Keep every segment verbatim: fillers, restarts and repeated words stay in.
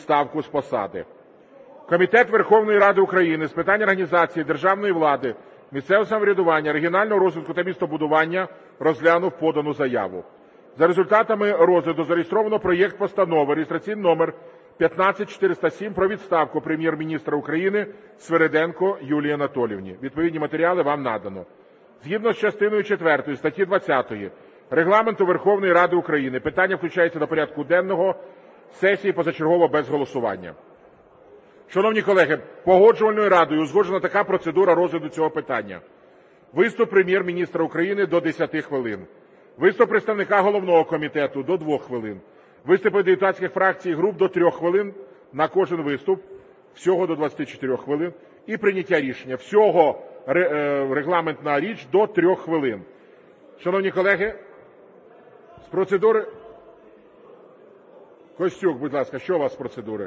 відставку з посади. Комітет Верховної Ради України з питань організації державної влади, місцевого самоврядування, регіонального розвитку та містобудування розглянув подану заяву. За результатами розгляду зареєстровано проєкт постанови реєстраційний номер п'ятнадцять чотириста сім про відставку Прем'єр-міністра України Свериденко Юлії Анатоліївні. Відповідні матеріали вам надано. Згідно з частиною четвертою статті двадцятої Регламенту Верховної Ради України питання включається до порядку денного сесії позачергово без голосування. Шановні колеги, Погоджувальною радою узгоджена така процедура розгляду цього питання. Виступ Прем'єр-міністра України – до десяти хвилин. Виступ представника головного комітету – до двох хвилин. Виступи депутатських фракцій і груп – до трьох хвилин на кожен виступ, всього до двадцяти чотирьох хвилин. І прийняття рішення. Всього регламентна річ – до трьох хвилин. Шановні колеги, з процедури... Костюк, будь ласка, що у вас з процедури?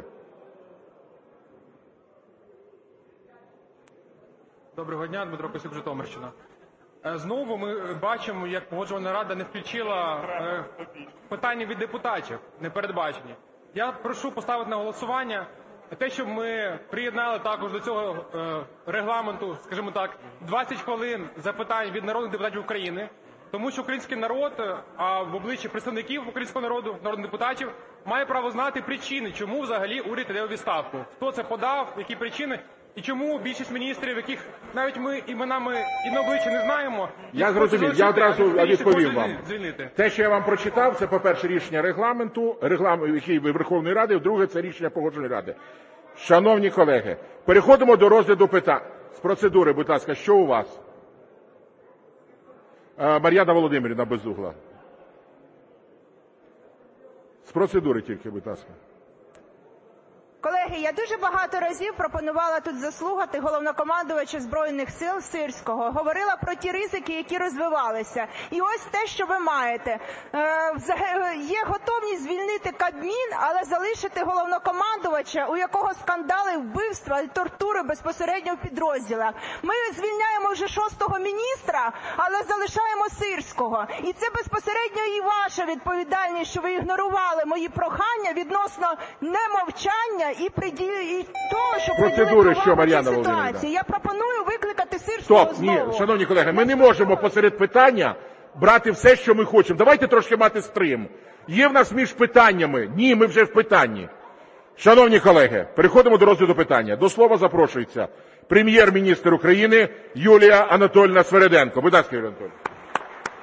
Доброго дня, Дмитро Костюк, Житомирщина. Знову ми бачимо, як Погоджувальна рада не включила питання від депутатів, не передбачені. Я прошу поставити на голосування те, щоб ми приєднали також до цього регламенту, скажімо так, двадцять хвилин запитань від народних депутатів України, тому що український народ, а в обличчі представників українського народу, народних депутатів, має право знати причини, чому взагалі уряд іде у відставку. Хто це подав, які причини, і чому більшість міністрів, яких навіть ми іменами і на обличчя не знаємо... Я зрозумів, я одразу відповім вам. Те, що я вам прочитав, це, по-перше, рішення регламенту, регламент, який Верховної Ради, друге, це рішення Погоджувальної ради. Шановні колеги, переходимо до розгляду питань. З процедури, будь ласка, що у вас? Мар'яна Володимирівна Безугла. З процедури тільки, будь ласка. Колеги, я дуже багато разів пропонувала тут заслухати головнокомандувача Збройних сил Сирського. Говорила про ті ризики, які розвивалися. І ось те, що ви маєте. Є готовність звільнити Кабмін, але залишити головнокомандувача, у якого скандали, вбивства і тортури безпосередньо в підрозділах. Ми звільняємо вже шостого міністра, але залишаємо Сирського. І це безпосередньо і ваша відповідальність, що ви ігнорували мої прохання відносно немовчання і приділі того, що процедури, що, Мар'яна Володимирівна? Я пропоную викликати Сирського Стоп, знову. ні, шановні колеги, ми не можемо посеред питання брати все, що ми хочемо. Давайте трошки мати стрим. Є в нас між питаннями. Ні, ми вже в питанні. Шановні колеги, переходимо до розгляду питання. До слова запрошується Прем'єр-міністр України Юлія Анатоліївна Свериденко. Будь ласка, Юлія Анатоліївна.